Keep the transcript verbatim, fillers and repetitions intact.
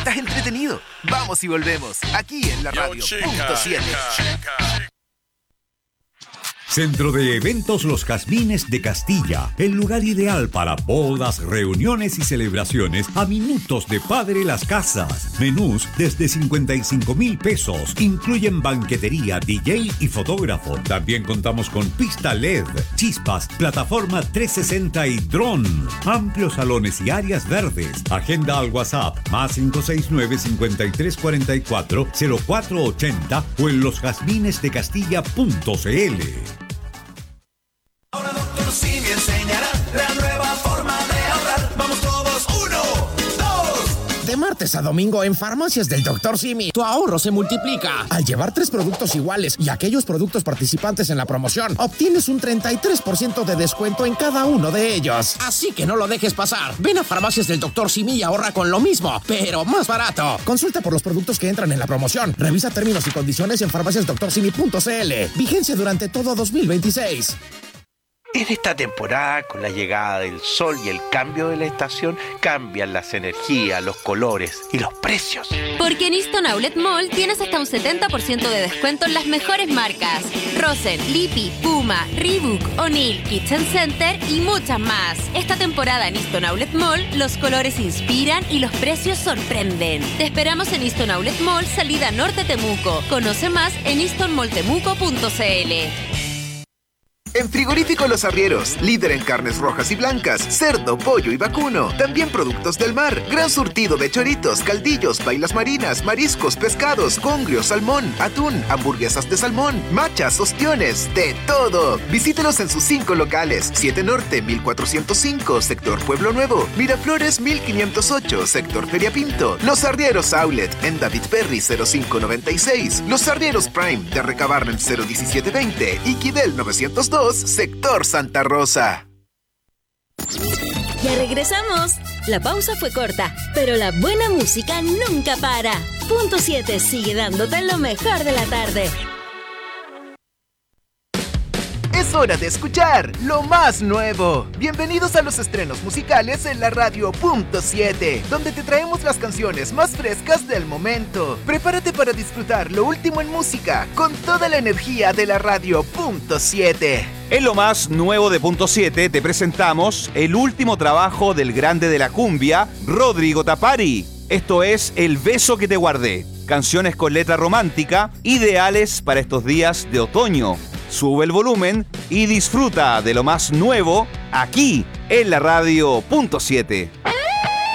estás entretenido. Vamos y volvemos, aquí en la radio punto siete. Centro de Eventos Los Jazmines de Castilla, el lugar ideal para bodas, reuniones y celebraciones a minutos de Padre Las Casas. Menús desde cincuenta y cinco mil pesos, incluyen banquetería, D J y fotógrafo. También contamos con pista L E D, chispas, plataforma trescientos sesenta y dron. Amplios salones y áreas verdes. Agenda al WhatsApp más cinco seis nueve, cinco tres cuatro cuatro, cero cuatro ocho cero o en los jazmines de castilla punto c l. Ahora doctor Simi enseñará la nueva forma de ahorrar. Vamos todos, uno, dos. De martes a domingo en Farmacias del doctor Simi, tu ahorro se multiplica. Al llevar tres productos iguales y aquellos productos participantes en la promoción, obtienes un treinta y tres por ciento de descuento en cada uno de ellos. Así que no lo dejes pasar. Ven a Farmacias del doctor Simi y ahorra con lo mismo, pero más barato. Consulta por los productos que entran en la promoción. Revisa términos y condiciones en farmacias doctor simi punto c l. Vigencia durante todo dos mil veintiséis. En esta temporada, con la llegada del sol y el cambio de la estación, cambian las energías, los colores y los precios. Porque en Easton Outlet Mall tienes hasta un setenta por ciento de descuento en las mejores marcas. Rosen, Lippy, Puma, Reebok, O'Neill, Kitchen Center y muchas más. Esta temporada en Easton Outlet Mall, los colores inspiran y los precios sorprenden. Te esperamos en Easton Outlet Mall, salida norte Temuco. Conoce más en easton mall temuco punto c l. En Frigorífico Los Arrieros, líder en carnes rojas y blancas, cerdo, pollo y vacuno. También productos del mar, gran surtido de choritos, caldillos, bailas marinas, mariscos, pescados, congrio, salmón, atún, hamburguesas de salmón, machas, ostiones, de todo. Visítelos en sus cinco locales: siete Norte, mil cuatrocientos cinco, Sector Pueblo Nuevo; Miraflores, mil quinientos ocho, Sector Feria Pinto; Los Arrieros Outlet, en David Perry, cero cinco noventa y seis; Los Arrieros Prime, de Recabarren, cero diecisiete veinte; y Quidel novecientos dos, Sector Santa Rosa. Ya regresamos. La pausa fue corta, pero la buena música nunca para. Punto siete sigue dándote lo mejor de la tarde. Es hora de escuchar lo más nuevo. Bienvenidos a los estrenos musicales en la radio punto siete, donde te traemos las canciones más frescas del momento. Prepárate para disfrutar lo último en música con toda la energía de la radio punto siete. En lo más nuevo de Punto siete te presentamos el último trabajo del grande de la cumbia, Rodrigo Tapari. Esto es El beso que te guardé. Canciones con letra romántica, ideales para estos días de otoño. Sube el volumen y disfruta de lo más nuevo aquí en la radio punto siete.